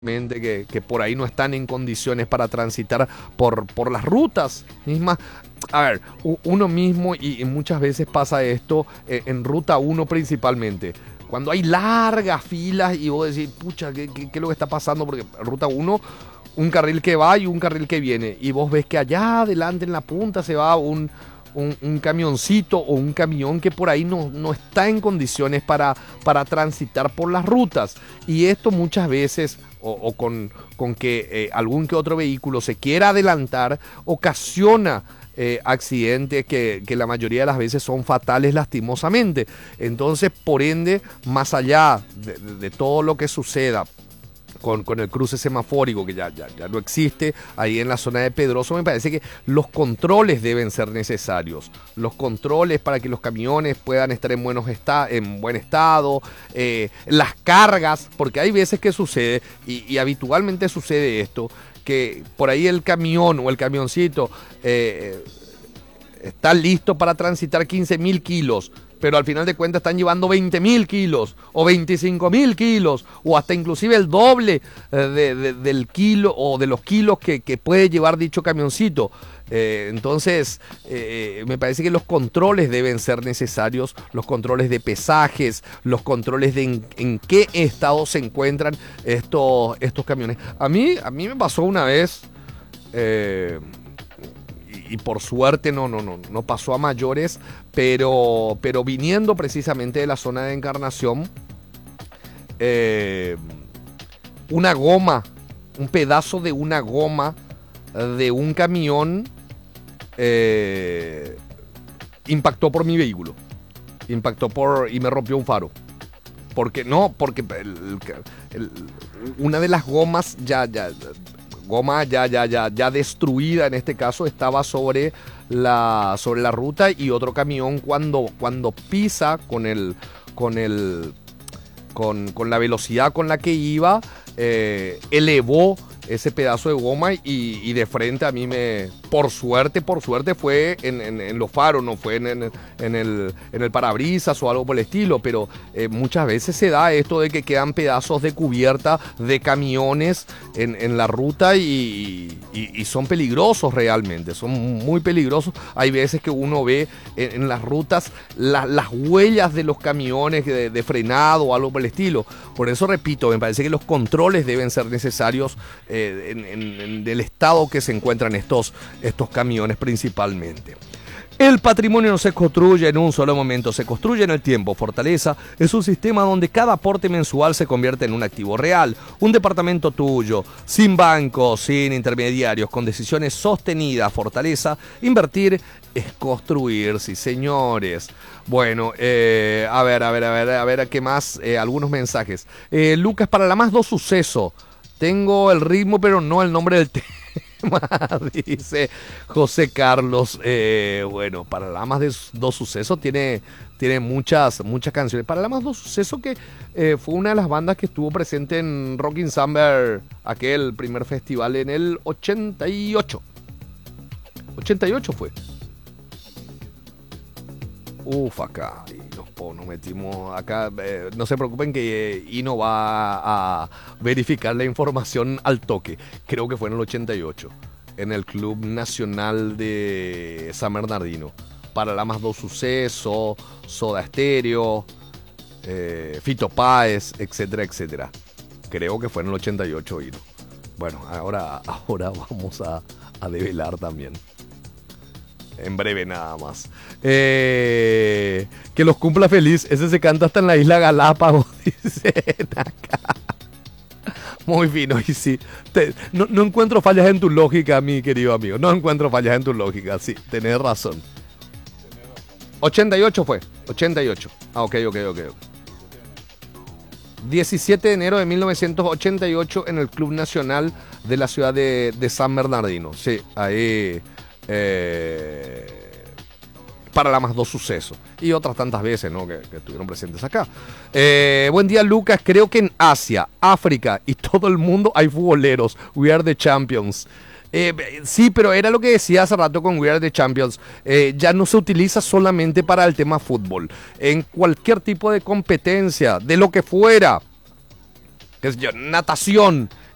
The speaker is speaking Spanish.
que por ahí no están en condiciones para transitar por las rutas mismas. A ver, uno mismo, y muchas veces pasa esto en ruta uno principalmente. Cuando hay largas filas y vos decís, pucha, ¿qué es lo que está pasando? Porque ruta uno, un carril que va y un carril que viene. Y vos ves que allá adelante en la punta se va un camioncito o un camión que por ahí no está en condiciones para transitar por las rutas. Y esto muchas veces, o con que algún que otro vehículo se quiera adelantar, ocasiona accidentes que la mayoría de las veces son fatales lastimosamente. Entonces, por ende, más allá de todo lo que suceda con el cruce semafórico que ya no existe ahí en la zona de Pedroso, me parece que los controles deben ser necesarios. Los controles para que los camiones puedan estar en buen estado, las cargas, porque hay veces que sucede, y habitualmente sucede esto, que por ahí el camión o el camioncito está listo para transitar 15.000 kilos, pero al final de cuentas están llevando 20.000 kilos o 25.000 kilos o hasta inclusive el doble del kilo o de los kilos que puede llevar dicho camioncito. Entonces, me parece que los controles deben ser necesarios, los controles de pesajes, los controles de en qué estado se encuentran estos camiones. A mí me pasó una vez, y por suerte no pasó a mayores, pero viniendo precisamente de la zona de Encarnación, una goma, un pedazo de una goma de un camión impactó por mi vehículo, y me rompió un faro. Porque una de las gomas ya destruida en este caso estaba sobre la ruta, y otro camión cuando pisa con la velocidad con la que iba, elevó ese pedazo de goma y de frente a mí por suerte fue en los faros, no fue en el parabrisas o algo por el estilo, pero muchas veces se da esto de que quedan pedazos de cubierta de camiones en la ruta y son peligrosos realmente, son muy peligrosos. Hay veces que uno ve en las rutas las huellas de los camiones de frenado o algo por el estilo. Por eso repito, me parece que los controles deben ser necesarios en el estado que se encuentran estos camiones principalmente. El patrimonio no se construye en un solo momento, se construye en el tiempo. Fortaleza es un sistema donde cada aporte mensual se convierte en un activo real, un departamento tuyo, sin bancos, sin intermediarios, con decisiones sostenidas. Fortaleza, invertir es construir, sí señores. Bueno, a ver, ¿qué más? Algunos mensajes. Lucas, para la más 2 suceso, tengo el ritmo pero no el nombre del tema. Dice José Carlos. Bueno, para la más de 2 sucesos tiene muchas canciones. Para la más 2 sucesos, que fue una de las bandas que estuvo presente en Rockin' Summer, aquel primer festival en el 88 fue. Acá nos metimos acá. No se preocupen que Ino va a verificar la información al toque. Creo que fue en el 88, en el Club Nacional de San Bernardino. Para la más 2 suceso, Soda Stereo, Fito Páez, etcétera, etcétera. Creo que fue en el 88, Ino. Bueno, ahora vamos a develar también. En breve nada más. Que los cumpla feliz. Ese se canta hasta en la isla Galápagos, dicen acá. Muy fino, y sí. No encuentro fallas en tu lógica, mi querido amigo. No encuentro fallas en tu lógica. Sí, tenés razón. 88 fue. 88. Ok. 17 de enero de 1988 en el Club Nacional de la ciudad de San Bernardino. Sí, ahí... para la más 2 sucesos y otras tantas veces, ¿no? que estuvieron presentes acá. Buen día, Lucas. Creo que en Asia, África y todo el mundo hay futboleros. We are the champions. Sí, pero era lo que decía hace rato con We Are the Champions. Ya no se utiliza solamente para el tema fútbol. En cualquier tipo de competencia, de lo que fuera, qué sé yo, natación,